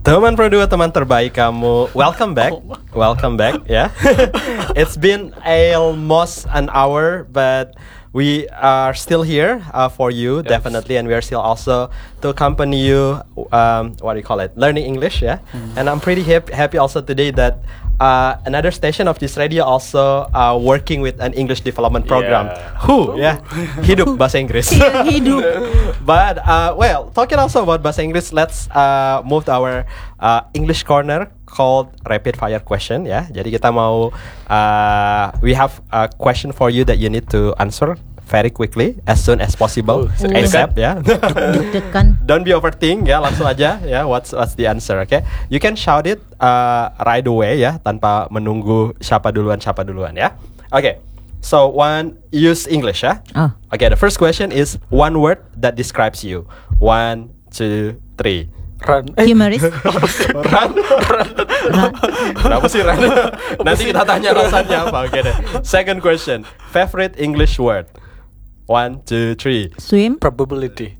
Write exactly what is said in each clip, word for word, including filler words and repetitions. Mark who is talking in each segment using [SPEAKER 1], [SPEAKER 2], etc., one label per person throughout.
[SPEAKER 1] Teman Produa, teman terbaik kamu. Welcome back. Welcome back, yeah. It's been almost an hour, but we are still here uh, for you, yes. Definitely, and we are still also to accompany you. Um, what do you call it? Learning English, yeah. Mm. And I'm pretty hap- happy also today that uh, another station of this radio also uh, working with an English development program.
[SPEAKER 2] Yeah.
[SPEAKER 1] Who, yeah, hidup bahasa Inggris.
[SPEAKER 3] Yeah, hidup.
[SPEAKER 1] But uh, well, talking also about bahasa Inggris, let's uh, move to our uh, English corner called rapid fire question. Ya, jadi kita mau uh, we have a question for you that you need to answer very quickly as soon as possible.
[SPEAKER 2] Uh,
[SPEAKER 1] ASAP, ya.
[SPEAKER 3] Deg-degan.
[SPEAKER 1] Don't be overthink, ya. Langsung aja, ya. What's what's the answer? Okay, you can shout it uh, right away, ya, tanpa menunggu siapa duluan siapa duluan, ya. Okay. So one, use English, ya.
[SPEAKER 3] Oh.
[SPEAKER 1] Okay, the first question is one word that describes you. One, two, three.
[SPEAKER 2] Run.
[SPEAKER 3] Humorist.
[SPEAKER 1] Run. Run. Kenapa sih run? Nanti kita tanya rasanya apa. Oke deh. Second question, favorite English word. One, two, three.
[SPEAKER 3] Swim.
[SPEAKER 2] Probability.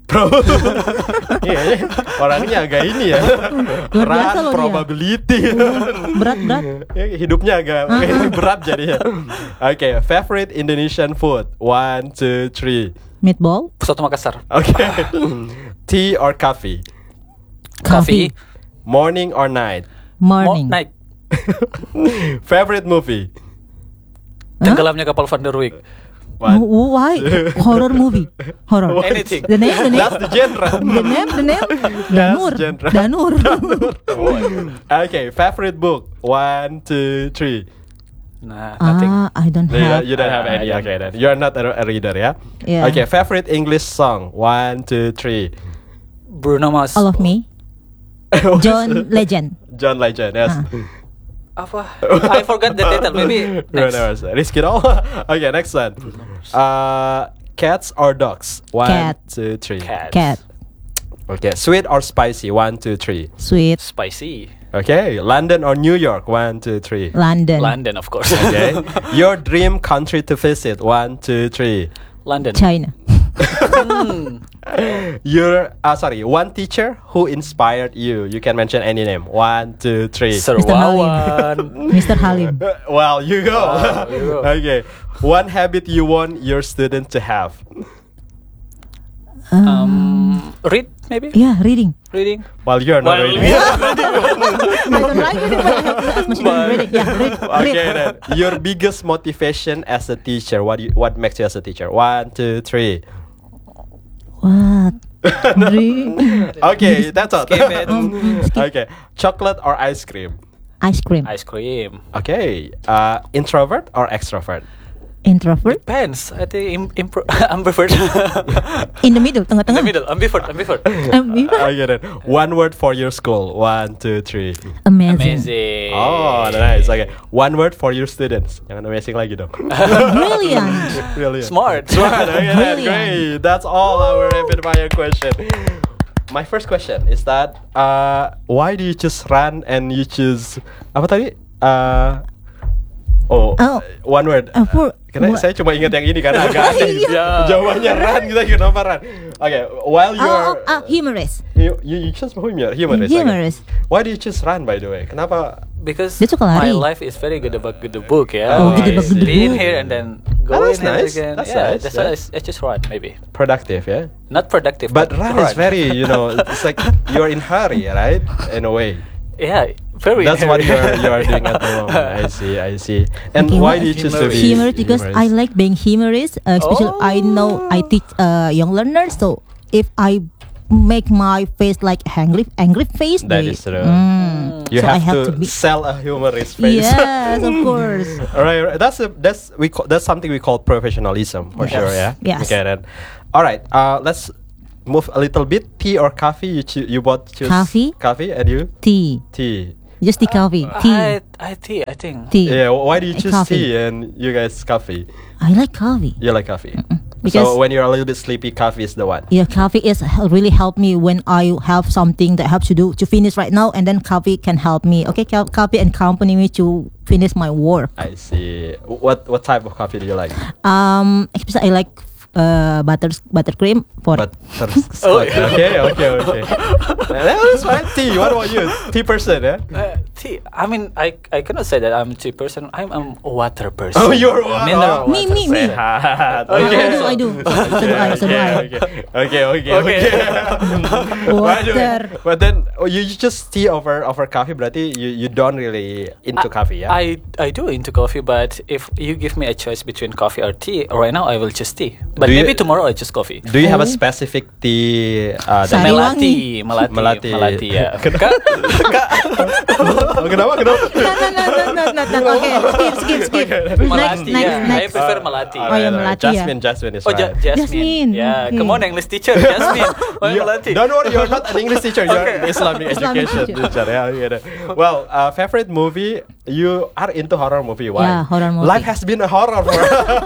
[SPEAKER 1] Iya, orangnya agak ini ya.
[SPEAKER 3] Luar biasa
[SPEAKER 1] Run,
[SPEAKER 3] loh dia.
[SPEAKER 1] probability.
[SPEAKER 3] Berat-berat.
[SPEAKER 1] Hidupnya agak uh-huh. berat jadinya. Oke, okay, favorite Indonesian food. One, two, three.
[SPEAKER 3] Meatball.
[SPEAKER 2] Soto Makassar.
[SPEAKER 1] Oke. Okay. Tea or coffee?
[SPEAKER 3] Coffee.
[SPEAKER 1] Morning or night?
[SPEAKER 3] Morning.
[SPEAKER 2] Mo- night.
[SPEAKER 1] Favorite movie?
[SPEAKER 2] Tenggelamnya kapal Van der Wijk.
[SPEAKER 3] Oh, why? Horror movie. Horror.
[SPEAKER 2] Anything.
[SPEAKER 3] The name, the name.
[SPEAKER 1] That's the genre.
[SPEAKER 3] The name, the name. Danur.
[SPEAKER 1] genre.
[SPEAKER 3] Danur.
[SPEAKER 1] Okay, favorite book. One, two, three.
[SPEAKER 2] Nah, nothing.
[SPEAKER 3] Ah, I don't
[SPEAKER 1] You,
[SPEAKER 3] have.
[SPEAKER 1] you don't have any.
[SPEAKER 2] Uh,
[SPEAKER 1] Okay, then you're not a, a reader, yeah?
[SPEAKER 3] Yeah.
[SPEAKER 1] Okay, favorite English song. One, two, three.
[SPEAKER 2] Bruno Mars.
[SPEAKER 3] All of Me. John Legend.
[SPEAKER 1] John Legend. Yes.
[SPEAKER 3] Ah.
[SPEAKER 2] Apa? I forgot the title. Maybe
[SPEAKER 1] Bruno
[SPEAKER 2] next.
[SPEAKER 1] Mars. Risk it all. Okay, next one. Uh, cats or dogs? One,
[SPEAKER 3] Cat.
[SPEAKER 1] two, three.
[SPEAKER 2] Cat.
[SPEAKER 3] Cat.
[SPEAKER 1] Okay, sweet or spicy? One, two, three.
[SPEAKER 3] Sweet.
[SPEAKER 2] Spicy.
[SPEAKER 1] Okay, London or New York? One, two, three.
[SPEAKER 3] London.
[SPEAKER 2] London, of course.
[SPEAKER 1] Okay, your dream country to visit? One, two, three.
[SPEAKER 2] London.
[SPEAKER 3] China.
[SPEAKER 2] Hmm.
[SPEAKER 1] Your uh, sorry, one teacher who inspired you. You can mention any name. One, two, three.
[SPEAKER 2] Sir
[SPEAKER 3] Mister
[SPEAKER 2] Wawan.
[SPEAKER 3] Mister Halim.
[SPEAKER 1] Uh, well, you go.
[SPEAKER 2] Wow, you go.
[SPEAKER 1] Okay, one habit you want your student to have.
[SPEAKER 2] Um, read maybe.
[SPEAKER 3] Yeah, reading.
[SPEAKER 2] Reading.
[SPEAKER 1] Well, you're not
[SPEAKER 2] Well,
[SPEAKER 1] reading.
[SPEAKER 3] I don't like reading, but I have to ask my student reading. Yeah, read.
[SPEAKER 1] Okay,
[SPEAKER 3] read.
[SPEAKER 1] then your biggest motivation as a teacher. What you, what makes you as a teacher? One, two, three.
[SPEAKER 3] What? Drink.
[SPEAKER 1] Okay, that's all.
[SPEAKER 2] Skip it.
[SPEAKER 1] Okay, chocolate or ice cream?
[SPEAKER 3] Ice cream.
[SPEAKER 2] Ice cream.
[SPEAKER 1] Okay, uh, introvert or extrovert?
[SPEAKER 3] Introvert.
[SPEAKER 2] Depends. I think im- impro- ambivert.
[SPEAKER 3] In the middle,
[SPEAKER 2] In
[SPEAKER 3] tengah-tengah.
[SPEAKER 2] the middle. Ambivert. Ambivert.
[SPEAKER 3] Ambivert.
[SPEAKER 1] Okay, then one word for your school. One, two, three.
[SPEAKER 3] Amazing.
[SPEAKER 2] Amazing.
[SPEAKER 1] Oh, nice. Okay, one word for your students. Jangan amazing lagi dong.
[SPEAKER 3] Brilliant.
[SPEAKER 1] Brilliant.
[SPEAKER 2] Smart.
[SPEAKER 1] Smart. Okay, then,
[SPEAKER 3] Brilliant.
[SPEAKER 1] great. That's all our rapid fire question. My first question is that uh, why do you choose run and you choose apa tadi? Uh, oh,
[SPEAKER 3] Oh.
[SPEAKER 1] one word.
[SPEAKER 3] Uh, for-
[SPEAKER 1] Karena
[SPEAKER 3] what?
[SPEAKER 1] saya cuma ingat yang ini karena agak aneh.
[SPEAKER 2] Iya.
[SPEAKER 1] Jawabannya run, kita kenapa run? Okay, while
[SPEAKER 3] Oh,
[SPEAKER 1] you're
[SPEAKER 3] oh, ah, humorist.
[SPEAKER 1] you, you, you choose humor, humorist. okay.
[SPEAKER 3] Humorist.
[SPEAKER 1] Why do you choose run, by the way? Kenapa?
[SPEAKER 2] Because
[SPEAKER 3] Dia suka
[SPEAKER 2] my
[SPEAKER 3] lari.
[SPEAKER 2] life is very good about good book, yeah.
[SPEAKER 1] Oh,
[SPEAKER 3] good
[SPEAKER 1] I
[SPEAKER 3] about
[SPEAKER 1] see.
[SPEAKER 3] good
[SPEAKER 2] Being
[SPEAKER 3] book.
[SPEAKER 2] here and then
[SPEAKER 1] Oh,
[SPEAKER 2] going
[SPEAKER 1] that's
[SPEAKER 2] here
[SPEAKER 1] nice.
[SPEAKER 2] again.
[SPEAKER 1] That's
[SPEAKER 2] yeah,
[SPEAKER 1] nice,
[SPEAKER 2] that's
[SPEAKER 1] yeah.
[SPEAKER 2] why I, s- I just run maybe.
[SPEAKER 1] Productive, yeah.
[SPEAKER 2] Not productive,
[SPEAKER 1] But run is
[SPEAKER 2] run.
[SPEAKER 1] very, you know, it's like you're in hurry, right? In a way.
[SPEAKER 2] Yeah, very.
[SPEAKER 1] That's what you're you're doing at the
[SPEAKER 2] Yeah.
[SPEAKER 1] moment. I see, I see. And
[SPEAKER 3] Okay,
[SPEAKER 1] why
[SPEAKER 3] what-
[SPEAKER 1] do you choose to be
[SPEAKER 3] Humorist because I
[SPEAKER 1] humorist?
[SPEAKER 3] like being humorist. Uh, especially I know I teach uh, young learners. So if I make my face like angry, angry face,
[SPEAKER 1] That
[SPEAKER 3] they,
[SPEAKER 1] is true.
[SPEAKER 3] Mm,
[SPEAKER 1] You
[SPEAKER 3] so
[SPEAKER 1] have,
[SPEAKER 3] I have
[SPEAKER 1] to,
[SPEAKER 3] to, be.
[SPEAKER 1] sell a humorist face.
[SPEAKER 3] Yes, of course.
[SPEAKER 1] All right, right. That's a, that's we call, that's something we call professionalism for
[SPEAKER 3] Yes.
[SPEAKER 1] sure. Yeah.
[SPEAKER 3] Yes.
[SPEAKER 1] Okay then. All right. Uh, let's move a little bit. Tea or coffee? You choo- you both choose
[SPEAKER 3] Coffee.
[SPEAKER 1] Coffee, and you
[SPEAKER 3] Tea,
[SPEAKER 1] tea.
[SPEAKER 3] just the coffee.
[SPEAKER 2] I,
[SPEAKER 3] Tea,
[SPEAKER 2] I tea, I think.
[SPEAKER 3] tea.
[SPEAKER 1] Yeah. Why do you
[SPEAKER 3] Uh,
[SPEAKER 1] choose
[SPEAKER 3] coffee.
[SPEAKER 1] tea and you guys coffee?
[SPEAKER 3] I like coffee.
[SPEAKER 1] You like coffee.
[SPEAKER 3] Because-
[SPEAKER 1] so when you're a little bit sleepy, coffee is the one.
[SPEAKER 3] Yeah, coffee is hel- really help me when I have something that helps to do to finish right now, and then coffee can help me. Okay, co- coffee and accompany me to finish my work.
[SPEAKER 1] I see. What what type of coffee do you like?
[SPEAKER 3] Um, especially I like uh, butter buttercream for
[SPEAKER 1] But oh, okay, okay, okay. That's fine. Tea. What about you? Tea person, yeah?
[SPEAKER 2] Uh, tea. I mean, I I cannot say that I'm a tea person. I'm, I'm a water person.
[SPEAKER 1] Oh, you're water.
[SPEAKER 2] Mineral
[SPEAKER 3] Me,
[SPEAKER 2] water.
[SPEAKER 3] me, me.
[SPEAKER 1] Sehat.
[SPEAKER 3] I
[SPEAKER 1] Okay.
[SPEAKER 3] do, I do. So do I, so do I.
[SPEAKER 1] Okay, okay, okay, okay. By the way,
[SPEAKER 3] Water.
[SPEAKER 1] But then oh, you you just tea over over coffee. Berarti you you don't really into coffee, yeah?
[SPEAKER 2] I I do into coffee, but if you give me a choice between coffee or tea, right now I will choose tea. But
[SPEAKER 1] Do you-
[SPEAKER 2] maybe tomorrow I choose coffee.
[SPEAKER 1] Do you have a
[SPEAKER 3] Oh.
[SPEAKER 1] specific tea? Uh, that
[SPEAKER 3] Sari
[SPEAKER 1] you-
[SPEAKER 3] wangi.
[SPEAKER 2] Melati, melati,
[SPEAKER 1] Melati.
[SPEAKER 2] melati, ya.
[SPEAKER 1] Kenapa? Oh, kenapa? Kenapa?
[SPEAKER 3] No, no, no, no, no, no, no. Okay, skip, skip, skip. Next,
[SPEAKER 2] Melati,
[SPEAKER 3] next,
[SPEAKER 2] yeah. I
[SPEAKER 3] next.
[SPEAKER 2] prefer melati.
[SPEAKER 3] Oh, yeah, melati, yeah.
[SPEAKER 1] Jasmine, Jasmine is
[SPEAKER 2] Oh,
[SPEAKER 1] right.
[SPEAKER 2] Ja- Jasmine.
[SPEAKER 3] Jasmine,
[SPEAKER 2] Yeah,
[SPEAKER 3] okay.
[SPEAKER 2] come on, English teacher, Jasmine. Why
[SPEAKER 1] You-
[SPEAKER 2] melati?
[SPEAKER 1] Don't worry, you're not an English teacher. You're
[SPEAKER 2] Okay.
[SPEAKER 1] an Islamic
[SPEAKER 3] Islamic
[SPEAKER 1] education
[SPEAKER 3] teacher.
[SPEAKER 1] teacher. Yeah, you get it. Well, uh, favorite movie? You are into horror movie. Why?
[SPEAKER 3] Yeah, horror movie.
[SPEAKER 1] Life has been a horror for.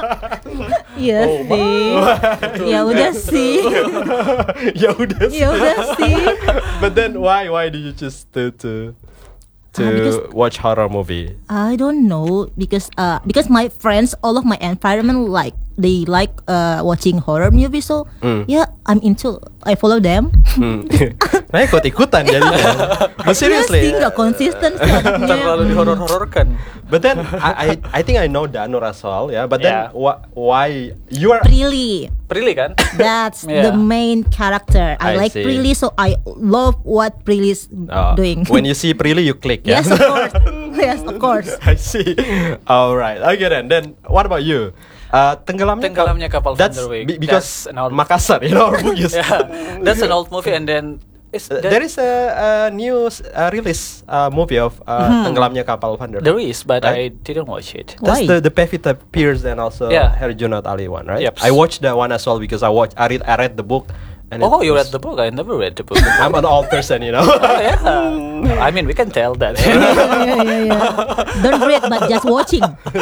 [SPEAKER 3] Iya sih. Ya udah sih.
[SPEAKER 1] ya udah. sih.
[SPEAKER 3] Ya udah sih.
[SPEAKER 1] But then why? Why do you choose to to to
[SPEAKER 3] Uh, because-
[SPEAKER 1] watch horror movie?
[SPEAKER 3] I don't know because uh because my friends, all of my environment like they like uh watching horror movies, so
[SPEAKER 1] Mm.
[SPEAKER 3] yeah, I'm into. I follow them.
[SPEAKER 1] Hmm. Nah, ikut ikutan jadinya. But seriously.
[SPEAKER 3] Iya sih, nggak konsisten sih anaknya.
[SPEAKER 2] Terlalu dihoror-hororkan.
[SPEAKER 1] But then I, I I think I know Danur as well, yeah. But then
[SPEAKER 2] Yeah.
[SPEAKER 1] wh- why you are?
[SPEAKER 3] Prilly.
[SPEAKER 2] Prilly kan?
[SPEAKER 3] That's
[SPEAKER 2] Yeah.
[SPEAKER 3] the main character. I,
[SPEAKER 1] I
[SPEAKER 3] like
[SPEAKER 1] see.
[SPEAKER 3] Prilly, so I love what Prilly's
[SPEAKER 1] Oh,
[SPEAKER 3] doing.
[SPEAKER 1] when you see Prilly, you click, yeah.
[SPEAKER 3] Yes, of course. Yes, of course.
[SPEAKER 1] I see. All right. Okay then. Then what about you? Uh, tenggelamnya,
[SPEAKER 2] Tenggelamnya kapal Van
[SPEAKER 1] That's
[SPEAKER 2] der Wijk.
[SPEAKER 1] be- because
[SPEAKER 2] That's an old-
[SPEAKER 1] Makassar, you know, our Bugis.
[SPEAKER 2] Yeah, that's an old movie, and then it's
[SPEAKER 1] Uh,
[SPEAKER 2] that-
[SPEAKER 1] there is a, a new s- uh, release uh, movie of uh, Tenggelamnya Kapal Van der Wijk.
[SPEAKER 2] there is, but
[SPEAKER 1] Right?
[SPEAKER 2] I didn't watch it.
[SPEAKER 1] That's
[SPEAKER 3] Why?
[SPEAKER 1] the the Pevita Pierce and also
[SPEAKER 2] Yeah.
[SPEAKER 1] Herjunot Ali one, right?
[SPEAKER 2] Yep.
[SPEAKER 1] I watched that one as well because I watched I read I read the book. And
[SPEAKER 2] Oh,
[SPEAKER 1] it
[SPEAKER 2] you
[SPEAKER 1] was-
[SPEAKER 2] read the book? I never read the book.
[SPEAKER 1] I'm an old person, you know.
[SPEAKER 2] Oh, yeah. I mean, we can tell that.
[SPEAKER 3] yeah, yeah, yeah, yeah. Don't read, but just watching.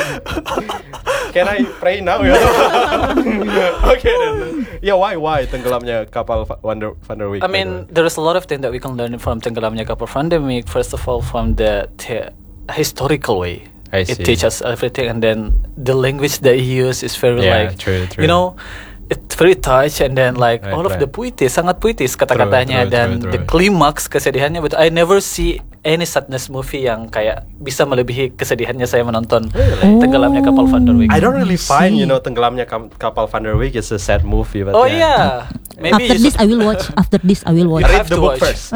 [SPEAKER 1] Can I pray now? Ya? Okay then. Yeah, why why tenggelamnya kapal Va- Van der Van der Wijk?
[SPEAKER 2] I mean, there is a lot of things that we can learn from Tenggelamnya Kapal Van der Wijk. First of all, from the the historical way.
[SPEAKER 1] I
[SPEAKER 2] It
[SPEAKER 1] see.
[SPEAKER 2] teaches everything, and then the language that he used is very
[SPEAKER 1] Yeah,
[SPEAKER 2] like,
[SPEAKER 1] true, true.
[SPEAKER 2] you know, it's very touch, and then like
[SPEAKER 1] Right,
[SPEAKER 2] all of
[SPEAKER 1] right.
[SPEAKER 2] the puitis, sangat puitis kata-katanya,
[SPEAKER 1] true,
[SPEAKER 2] dan
[SPEAKER 1] true,
[SPEAKER 2] the
[SPEAKER 1] true.
[SPEAKER 2] climax kesedihannya. But I never see any sadness movie yang kayak bisa melebihi kesedihannya saya menonton Tenggelamnya Kapal Van der Wijk.
[SPEAKER 1] I don't really
[SPEAKER 3] I
[SPEAKER 1] find, you
[SPEAKER 3] see.
[SPEAKER 1] know, tenggelamnya Kam- kapal Van der Wijk is a sad movie, but
[SPEAKER 2] Oh
[SPEAKER 1] yeah.
[SPEAKER 2] yeah, maybe
[SPEAKER 3] After
[SPEAKER 2] you
[SPEAKER 3] this,
[SPEAKER 2] should-
[SPEAKER 3] I will watch. After this, I will watch.
[SPEAKER 2] You
[SPEAKER 1] Read
[SPEAKER 2] have
[SPEAKER 1] the
[SPEAKER 2] to
[SPEAKER 1] book
[SPEAKER 2] watch.
[SPEAKER 1] first.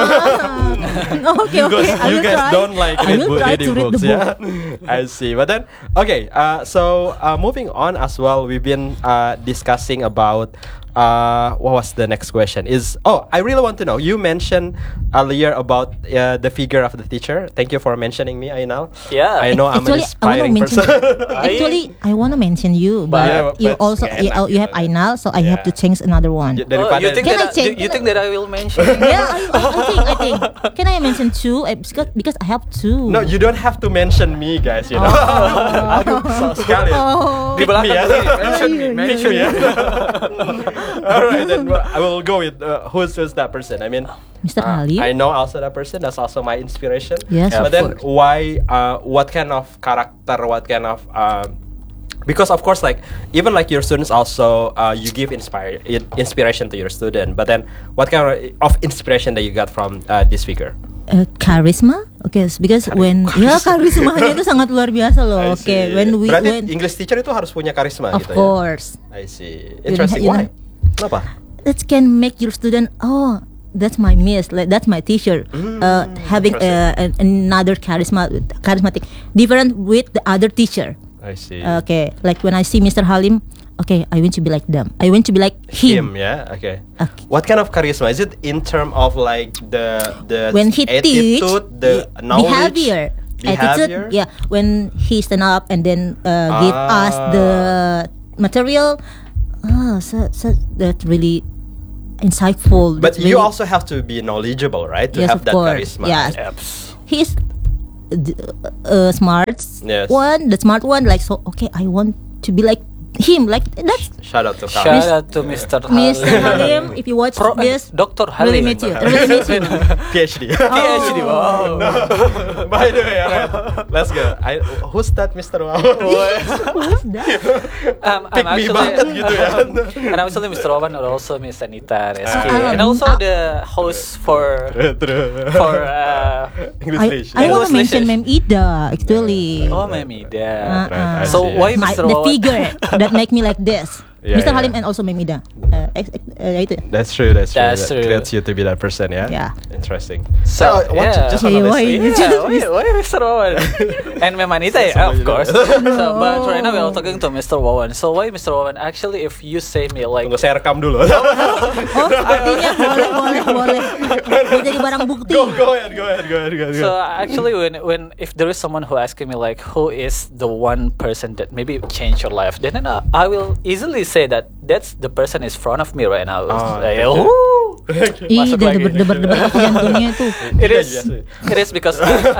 [SPEAKER 3] Ah. okay,
[SPEAKER 1] You
[SPEAKER 3] okay.
[SPEAKER 1] guys,
[SPEAKER 3] I
[SPEAKER 1] you
[SPEAKER 3] will
[SPEAKER 1] guys
[SPEAKER 3] try.
[SPEAKER 1] don't like
[SPEAKER 3] I
[SPEAKER 1] read
[SPEAKER 3] will
[SPEAKER 1] book,
[SPEAKER 3] try
[SPEAKER 1] reading
[SPEAKER 3] to read
[SPEAKER 1] books,
[SPEAKER 3] the book.
[SPEAKER 1] yeah. I see. But then, okay. Uh, so uh, moving on as well, we've been uh, discussing about. Uh, what was the next question? Is oh, I really want to know. You mentioned earlier about uh, the figure of the teacher. Thank you for mentioning me, Ainal.
[SPEAKER 2] Yeah.
[SPEAKER 1] I know I'm an
[SPEAKER 3] Actually, I want to
[SPEAKER 1] inspiring
[SPEAKER 3] mention.
[SPEAKER 1] person.
[SPEAKER 3] Actually, I want to mention you, but
[SPEAKER 1] Yeah,
[SPEAKER 3] you
[SPEAKER 1] but
[SPEAKER 3] also
[SPEAKER 1] nggak
[SPEAKER 3] you,
[SPEAKER 1] enak
[SPEAKER 3] you have
[SPEAKER 1] gitu.
[SPEAKER 3] Ainal, so I have to
[SPEAKER 1] Yeah.
[SPEAKER 3] change another one.
[SPEAKER 1] Ya,
[SPEAKER 2] Oh,
[SPEAKER 1] daripada
[SPEAKER 2] you think
[SPEAKER 3] Can
[SPEAKER 2] that
[SPEAKER 3] I change-
[SPEAKER 2] I, you think that I will mention?
[SPEAKER 3] Yeah, I, I, I think I think. Can I mention two? Eh, Because because I have two.
[SPEAKER 1] no, you don't have to mention me, guys. You know. Aduh, so sekali.
[SPEAKER 3] Oh.
[SPEAKER 2] Di belakang
[SPEAKER 1] ya.
[SPEAKER 2] sini, mention me,
[SPEAKER 3] Iya,
[SPEAKER 2] mention
[SPEAKER 1] Mention
[SPEAKER 2] me.
[SPEAKER 1] ya. All right, then well, I will go with uh, who's who's that person. I mean,
[SPEAKER 3] Mister
[SPEAKER 1] uh,
[SPEAKER 3] Ali.
[SPEAKER 1] I know also that person. That's also my inspiration.
[SPEAKER 3] Yes,
[SPEAKER 1] but
[SPEAKER 3] of
[SPEAKER 1] then
[SPEAKER 3] course.
[SPEAKER 1] why? Uh, what kind of character? What kind of? Um, because of course, like even like your students also, uh, you give inspire in- inspiration to your student. But then, what kind of, of inspiration that you got from uh, this figure?
[SPEAKER 3] Uh, charisma, okay, because when ya karismanya itu sangat luar biasa
[SPEAKER 1] I
[SPEAKER 3] loh.
[SPEAKER 1] see.
[SPEAKER 3] Okay, when we
[SPEAKER 1] Berarti
[SPEAKER 3] when
[SPEAKER 1] English teacher itu harus punya karisma
[SPEAKER 3] of
[SPEAKER 1] gitu
[SPEAKER 3] course,
[SPEAKER 1] ya? I see.
[SPEAKER 3] You don't
[SPEAKER 1] Interesting.
[SPEAKER 3] ha- you
[SPEAKER 1] Why?
[SPEAKER 3] don't-
[SPEAKER 1] Kenapa?
[SPEAKER 3] that can make your student, oh, that's my miss, like that's my teacher, uh, having uh, an, another charisma, charismatic, different with the other teacher.
[SPEAKER 1] I see.
[SPEAKER 3] Okay, like when I see Mister Halim, okay, I want to be like them. I want to be like
[SPEAKER 1] Him,
[SPEAKER 3] him.
[SPEAKER 1] yeah, okay.
[SPEAKER 3] Okay.
[SPEAKER 1] What kind of charisma is it in term of like the the
[SPEAKER 3] When he teach,
[SPEAKER 1] attitude, the
[SPEAKER 3] y-
[SPEAKER 1] knowledge,
[SPEAKER 3] behavior,
[SPEAKER 1] behavior?
[SPEAKER 3] attitude, yeah. When he stand up and then uh, give us the material, ah, so, so that really insightful.
[SPEAKER 1] But
[SPEAKER 3] That's
[SPEAKER 1] you
[SPEAKER 3] really-
[SPEAKER 1] also have to be knowledgeable, right? To
[SPEAKER 3] Yes,
[SPEAKER 1] have
[SPEAKER 3] of
[SPEAKER 1] that
[SPEAKER 3] course.
[SPEAKER 1] charisma.
[SPEAKER 3] Yes.
[SPEAKER 2] Yaps.
[SPEAKER 3] he's uh, smart
[SPEAKER 1] Yes.
[SPEAKER 3] one, the smart one. Like so, okay, I want to be like him. Like that's
[SPEAKER 1] Shout out to Kak.
[SPEAKER 2] Shout out to Mister
[SPEAKER 3] Mister Halim. If you watch
[SPEAKER 2] Pro-
[SPEAKER 3] this,
[SPEAKER 2] Doctor
[SPEAKER 3] really
[SPEAKER 2] Halim.
[SPEAKER 3] meet you. Really meet you.
[SPEAKER 1] PhD.
[SPEAKER 2] PhD. Wow.
[SPEAKER 1] By the way, alright, let's go. I, who's that Mister Wawan?
[SPEAKER 3] Who's that?
[SPEAKER 2] Um,
[SPEAKER 1] Pick
[SPEAKER 2] I'm
[SPEAKER 1] me
[SPEAKER 2] actually,
[SPEAKER 1] banget gitu ya.
[SPEAKER 2] and I'm actually Mister Wawan and also Miss Anita Reski,
[SPEAKER 3] Ah.
[SPEAKER 2] and also the host for
[SPEAKER 1] True.
[SPEAKER 2] for uh,
[SPEAKER 1] English
[SPEAKER 3] I, I want to
[SPEAKER 2] English
[SPEAKER 3] mention
[SPEAKER 2] station.
[SPEAKER 3] Mem Ida actually.
[SPEAKER 2] oh Memida.
[SPEAKER 3] Uh, uh.
[SPEAKER 1] I
[SPEAKER 2] So
[SPEAKER 1] see.
[SPEAKER 2] why
[SPEAKER 3] My,
[SPEAKER 2] Mister
[SPEAKER 3] the
[SPEAKER 2] Wawan?
[SPEAKER 3] figure that make me like this.
[SPEAKER 1] Yeah,
[SPEAKER 3] Mister
[SPEAKER 1] yeah.
[SPEAKER 3] Halim and also Memida. Uh, ex- ex- uh, itu.
[SPEAKER 1] That's true. That's true.
[SPEAKER 2] That's
[SPEAKER 1] that
[SPEAKER 2] true.
[SPEAKER 1] creates you to be that person. Yeah.
[SPEAKER 3] Yeah.
[SPEAKER 1] Interesting.
[SPEAKER 2] So,
[SPEAKER 1] So, what,
[SPEAKER 2] yeah.
[SPEAKER 1] just on
[SPEAKER 3] Hey,
[SPEAKER 1] the
[SPEAKER 3] why-
[SPEAKER 1] list.
[SPEAKER 2] Yeah, why, why Mister Wawan? And Mem Anita, yeah, of course. So, but right now we're talking to Mister Wawan. So why Mister Wawan? Actually, if you say me like,
[SPEAKER 1] Tunggu saya rekam dulu.
[SPEAKER 3] Oh, artinya boleh, boleh, boleh. Mau jadi barang bukti.
[SPEAKER 1] go, go ahead, go ahead, go ahead, go ahead.
[SPEAKER 2] so actually, when when if there is someone who asking me like, who is the one person that maybe changed your life, then uh, I will easily say that that's the person is front of me right now.
[SPEAKER 1] Oh,
[SPEAKER 2] Like,
[SPEAKER 1] thank you.
[SPEAKER 2] "Ooh."
[SPEAKER 3] Ih,
[SPEAKER 2] Masuk
[SPEAKER 3] udah
[SPEAKER 2] lagi.
[SPEAKER 3] debar-debar aku jantungnya tuh.
[SPEAKER 2] It
[SPEAKER 1] Iya,
[SPEAKER 2] is.
[SPEAKER 1] iya sih.
[SPEAKER 2] It is because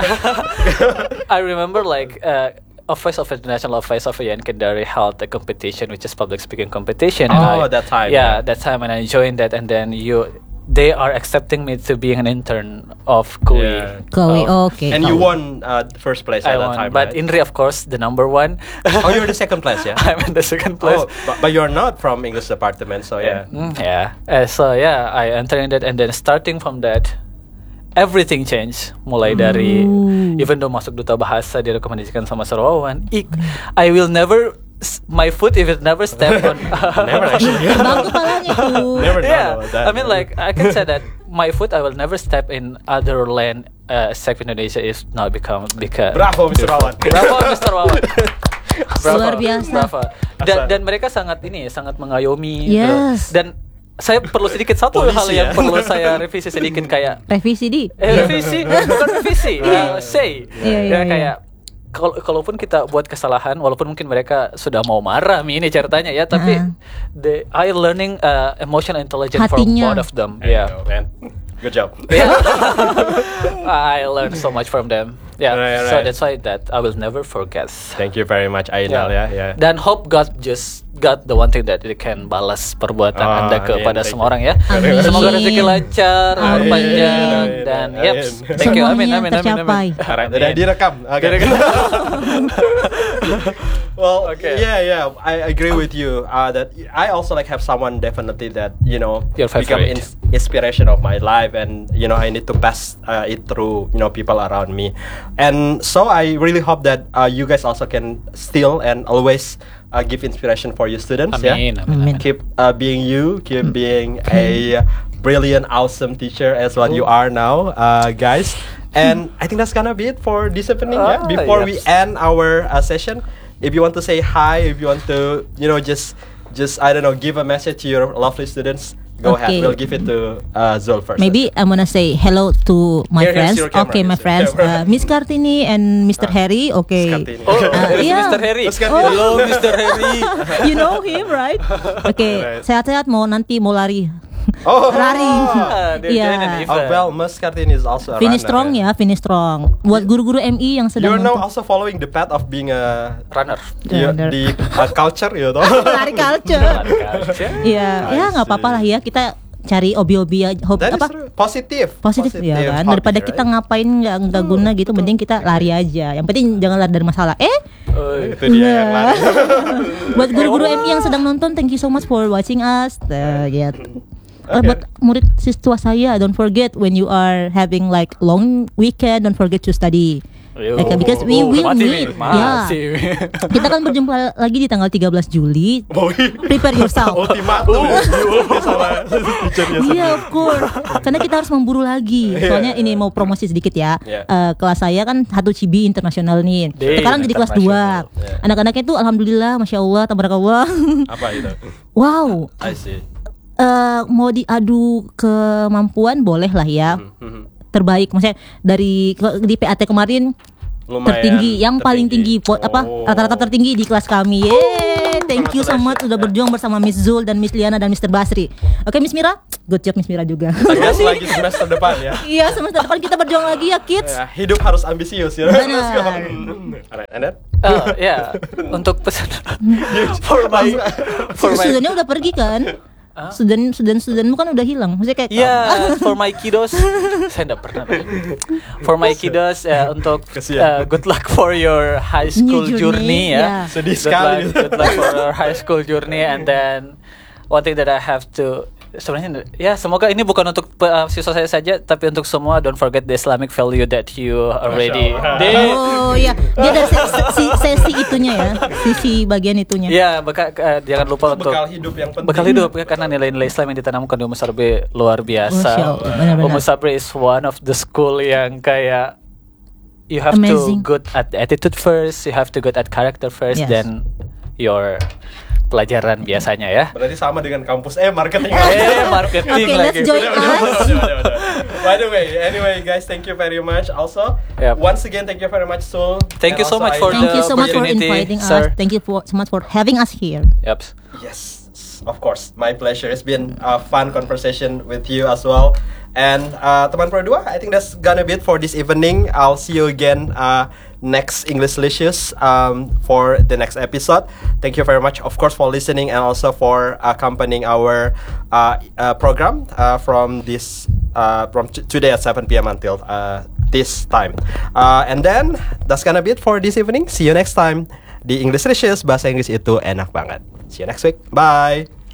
[SPEAKER 2] I remember like uh, a Voice of International Voice of Yan Kendari held a competition, which is public speaking competition. and
[SPEAKER 1] Oh,
[SPEAKER 2] I-
[SPEAKER 1] that time,
[SPEAKER 2] Yeah,
[SPEAKER 1] yeah.
[SPEAKER 2] that time, and I joined that, and then you, they are accepting me to being an intern of K U I.
[SPEAKER 1] Yeah.
[SPEAKER 3] Kowe,
[SPEAKER 2] Oh.
[SPEAKER 3] oke.
[SPEAKER 1] And you
[SPEAKER 3] Kowe.
[SPEAKER 1] won uh, the first place
[SPEAKER 2] I
[SPEAKER 1] at that
[SPEAKER 2] won,
[SPEAKER 1] time,
[SPEAKER 2] but
[SPEAKER 1] right?
[SPEAKER 2] Indri, of course, the number one.
[SPEAKER 1] Oh, you're the second place, yeah.
[SPEAKER 2] I'm in the second place.
[SPEAKER 1] Oh, but, but you're not from English department, so yeah.
[SPEAKER 2] Mm, yeah. Uh, so yeah, I entered in that, and then starting from that, everything changed. Mulai dari, even though masuk duta bahasa direkomendasikan sama Mister Wawan, ik, I will never, s- my foot if it never step on.
[SPEAKER 1] Never actually.
[SPEAKER 3] Bang kepalanya tuh.
[SPEAKER 1] Never thought
[SPEAKER 2] Yeah,
[SPEAKER 1] about that.
[SPEAKER 2] I mean like I can say that my foot I will never step in other land uh, except Indonesia is not become because
[SPEAKER 1] Bravo, Mister Wawan.
[SPEAKER 2] Bravo Mister Wawan. Bravo,
[SPEAKER 3] Luar biasa.
[SPEAKER 2] Bravo. Dan, dan mereka sangat ini sangat mengayomi gitu.
[SPEAKER 3] Yes.
[SPEAKER 2] Dan saya perlu sedikit satu
[SPEAKER 1] Polisi,
[SPEAKER 2] hal yang
[SPEAKER 1] ya?
[SPEAKER 2] perlu saya revisi sedikit kayak
[SPEAKER 3] Revisi di.
[SPEAKER 2] eh, revisi bukan revisi uh, say
[SPEAKER 3] Iya, iya,
[SPEAKER 2] ya
[SPEAKER 3] iya.
[SPEAKER 2] kayak kalau kalaupun kita buat kesalahan walaupun mungkin mereka sudah mau marah mi ini ceritanya ya tapi
[SPEAKER 3] Ah.
[SPEAKER 2] the I learning uh, emotional intelligence from
[SPEAKER 3] Hatinya.
[SPEAKER 2] both of them
[SPEAKER 1] I
[SPEAKER 2] yeah
[SPEAKER 1] know, man. Good job.
[SPEAKER 2] yeah. I learned so much from them yeah
[SPEAKER 1] Right,
[SPEAKER 2] so
[SPEAKER 1] right.
[SPEAKER 2] that's why that I will never forget.
[SPEAKER 1] Thank you very much, Ainal. Yeah, yeah.
[SPEAKER 2] Dan hope God just got the one thing that He can balas perbuatan
[SPEAKER 1] Oh,
[SPEAKER 2] Anda
[SPEAKER 1] amin.
[SPEAKER 2] kepada
[SPEAKER 1] Thank
[SPEAKER 2] semua
[SPEAKER 1] you.
[SPEAKER 2] orang ya.
[SPEAKER 3] Amin.
[SPEAKER 2] Semoga rezeki lancar, umur
[SPEAKER 3] Amin.
[SPEAKER 2] panjang
[SPEAKER 1] Amin.
[SPEAKER 2] dan
[SPEAKER 1] Amin.
[SPEAKER 2] yep. Thank you. Amin
[SPEAKER 3] Semuanya
[SPEAKER 2] amin amin
[SPEAKER 3] tercapai.
[SPEAKER 2] amin.
[SPEAKER 1] Alright, udah direkam. Okay. Well,
[SPEAKER 2] Okay.
[SPEAKER 1] yeah, yeah, I agree with you. Uh, that I also like have someone definitely that you know
[SPEAKER 2] Your
[SPEAKER 1] become
[SPEAKER 2] favorite.
[SPEAKER 1] ins- inspiration of my life, and you know I need to pass uh, it through you know people around me, and so I really hope that uh, you guys also can still and always uh, give inspiration for your students.
[SPEAKER 2] Amin,
[SPEAKER 1] yeah,
[SPEAKER 2] amin, amin.
[SPEAKER 1] keep uh, being you, keep being a brilliant, awesome teacher as what you are now, uh, guys. And I think that's gonna be it for this evening. Yeah.
[SPEAKER 2] Ah,
[SPEAKER 1] Before we
[SPEAKER 2] yes.
[SPEAKER 1] end our uh, session, if you want to say hi, if you want to, you know, just, just I don't know, give a message to your lovely students, go ahead.
[SPEAKER 3] Okay.
[SPEAKER 1] We'll give it to uh, Zul first.
[SPEAKER 3] Maybe I'm gonna say hello to my
[SPEAKER 1] Here, here's
[SPEAKER 3] friends.
[SPEAKER 1] your camera,
[SPEAKER 3] Okay, my
[SPEAKER 1] here's your
[SPEAKER 3] friends,
[SPEAKER 1] camera.
[SPEAKER 3] uh, Miss Kartini and Mister Harry. Okay.
[SPEAKER 1] Kartini.
[SPEAKER 2] Oh,
[SPEAKER 3] Uh,
[SPEAKER 2] it's
[SPEAKER 3] yeah.
[SPEAKER 2] Mister Harry.
[SPEAKER 1] Terus Kartini.
[SPEAKER 2] Hello Mister Harry.
[SPEAKER 3] You know him, right? Okay,
[SPEAKER 1] Right.
[SPEAKER 3] sehat-sehat mau nanti mau lari.
[SPEAKER 1] Oh,
[SPEAKER 3] Lari.
[SPEAKER 2] Ah, they're
[SPEAKER 3] Yeah.
[SPEAKER 2] joining an
[SPEAKER 1] Oh,
[SPEAKER 2] event.
[SPEAKER 1] well, Mas Kartini is also a
[SPEAKER 3] Finish
[SPEAKER 1] runner,
[SPEAKER 3] strong ya, finish strong. Buat guru-guru M I yang sedang
[SPEAKER 1] You're now
[SPEAKER 3] nonton.
[SPEAKER 1] also following the path of being a
[SPEAKER 2] Runner.
[SPEAKER 1] you,
[SPEAKER 3] Runner.
[SPEAKER 1] the uh, culture, you know.
[SPEAKER 3] Lari culture. Iya,
[SPEAKER 1] I
[SPEAKER 3] ya nggak
[SPEAKER 1] see.
[SPEAKER 3] apa-apa lah ya. Kita cari hobi-hobi aja, hobi
[SPEAKER 1] That is
[SPEAKER 3] apa?
[SPEAKER 1] true. Positif.
[SPEAKER 3] Positif ya kan.
[SPEAKER 1] hobby,
[SPEAKER 3] Daripada
[SPEAKER 1] right?
[SPEAKER 3] kita ngapain nggak nggak guna gitu, mending kita lari aja. Yang penting jangan lari dari masalah. Eh,
[SPEAKER 2] Oh,
[SPEAKER 1] Itu dia yang lari.
[SPEAKER 3] buat guru-guru M I yang sedang nonton, thank you so much for watching us. Uh, ya. Uh,
[SPEAKER 1] Okay.
[SPEAKER 3] buat murid siswa saya, don't forget when you are having like long weekend, don't forget to study.
[SPEAKER 2] Yo.
[SPEAKER 3] Okay, because we will
[SPEAKER 2] Masih,
[SPEAKER 3] meet.
[SPEAKER 2] Mi. Masih,
[SPEAKER 3] Ya.
[SPEAKER 2] Mi.
[SPEAKER 3] Kita kan berjumpa lagi di tanggal tiga belas Juli.
[SPEAKER 1] Boy.
[SPEAKER 3] Prepare yourself.
[SPEAKER 1] Ultimatum ya, diulti sama teachernya sendiri.
[SPEAKER 3] Iya, of course. Karena kita harus memburu lagi. Soalnya ini mau promosi sedikit ya.
[SPEAKER 1] Iya.
[SPEAKER 3] Eh, kelas saya kan satu Cibi internasional nih.
[SPEAKER 2] Damn,
[SPEAKER 3] Sekarang jadi kelas dua.
[SPEAKER 1] international. Iya.
[SPEAKER 3] Anak-anaknya tuh alhamdulillah, masya Allah, tabarakallah.
[SPEAKER 1] Apa itu?
[SPEAKER 3] Wow.
[SPEAKER 1] I see.
[SPEAKER 3] Eh, mau diadu kemampuan boleh lah ya.
[SPEAKER 1] Mhm.
[SPEAKER 3] Terbaik, maksudnya dari ke- di P A T kemarin
[SPEAKER 1] Lumayan
[SPEAKER 3] tertinggi, yang paling tinggi, po- apa
[SPEAKER 1] Oh.
[SPEAKER 3] rata-rata tertinggi di kelas kami. Yeay, thank you so much sudah berjuang bersama Miss Zul dan Miss Liana dan Mister Basri. Oke, Miss Mira, good job Miss Mira juga.
[SPEAKER 1] Tegas lagi semester depan ya.
[SPEAKER 3] Iya, semester depan kita berjuang lagi ya kids.
[SPEAKER 1] Ya, hidup harus ambisius ya.
[SPEAKER 3] Benar.
[SPEAKER 1] Alright, and then?
[SPEAKER 2] Oh ya, untuk pesan for my for my
[SPEAKER 3] Studentnya udah pergi kan?
[SPEAKER 2] Huh?
[SPEAKER 3] Student student studentmu kan udah hilang. Maksudnya kayak
[SPEAKER 2] yeah, for my kiddos, saya enggak pernah. For my kiddos, ya, untuk uh, good luck for your high school
[SPEAKER 3] New
[SPEAKER 2] journey,
[SPEAKER 3] journey,
[SPEAKER 2] ya.
[SPEAKER 3] yeah.
[SPEAKER 1] Sedih
[SPEAKER 2] Good
[SPEAKER 1] sekali.
[SPEAKER 2] luck, good luck for your high school journey, and then one thing that I have to sebenarnya ya semoga ini bukan untuk uh, siswa saya saja tapi untuk semua, don't forget the Islamic value that you already did.
[SPEAKER 3] Oh ya, dia ada sesi, sesi itunya ya, sisi bagian itunya.
[SPEAKER 2] Ya, baka, uh, jangan lupa untuk
[SPEAKER 1] Bekal hidup yang penting.
[SPEAKER 2] bekal hidup ya, karena nilai-nilai Islam yang ditanamkan di Umu Sabre luar biasa.
[SPEAKER 3] Masya Allah, benar-benar.
[SPEAKER 2] Umu Sabre is one of the school yang kayak you have
[SPEAKER 3] Amazing.
[SPEAKER 2] to good at attitude first, you have to good at character first,
[SPEAKER 3] Yes.
[SPEAKER 2] then your pelajaran biasanya ya.
[SPEAKER 1] Berarti sama dengan kampus eh marketing.
[SPEAKER 2] Eh, marketing
[SPEAKER 3] Okay,
[SPEAKER 2] lagi.
[SPEAKER 3] let's join
[SPEAKER 1] Udah, udah,
[SPEAKER 3] us.
[SPEAKER 1] udah, udah, udah. By the way, anyway guys, thank you very much. Also,
[SPEAKER 2] Yep.
[SPEAKER 1] once again, thank you very much, Sul.
[SPEAKER 2] Thank
[SPEAKER 1] And
[SPEAKER 2] you so
[SPEAKER 1] also
[SPEAKER 2] much
[SPEAKER 1] I-
[SPEAKER 2] for
[SPEAKER 3] Thank
[SPEAKER 2] the
[SPEAKER 3] you so much for
[SPEAKER 2] opportunity,
[SPEAKER 3] inviting
[SPEAKER 2] sir.
[SPEAKER 3] us. Thank you for, so much for having us here.
[SPEAKER 2] Yep.
[SPEAKER 1] Yes, of course, my pleasure. It's been a fun conversation with you as well. And uh, teman Pro dua, I think that's gonna be it for this evening. I'll see you again uh, next English Licious um, for the next episode. Thank you very much, of course, for listening and also for accompanying our uh, uh, program uh, from this uh, from t- today at seven p.m. until uh, this time. Uh, and then that's gonna be it for this evening. See you next time. Di English Licious, bahasa Inggris itu enak banget. See you next week. Bye.